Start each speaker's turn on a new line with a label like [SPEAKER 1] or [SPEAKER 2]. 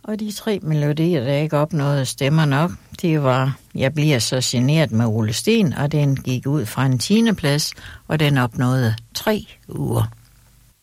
[SPEAKER 1] Og de 3 melodier, der ikke opnåede stemmer nok, det var Jeg bliver så genert med Ole Steen, og den gik ud fra en 10. plads, og den opnåede 3 uger.